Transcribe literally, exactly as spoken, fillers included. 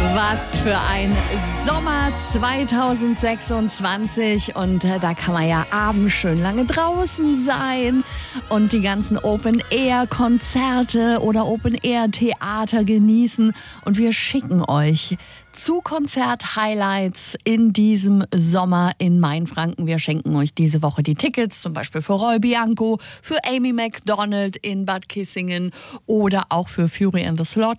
Was für ein Sommer zweitausendsechsundzwanzig und äh, da kann man ja abends schön lange draußen sein und die ganzen Open-Air-Konzerte oder Open-Air-Theater genießen und wir schicken euch zu Konzert-Highlights in diesem Sommer in Mainfranken. Wir schenken euch diese Woche die Tickets, zum Beispiel für Roy Bianco, für Amy Macdonald in Bad Kissingen oder auch für Fury and the Slot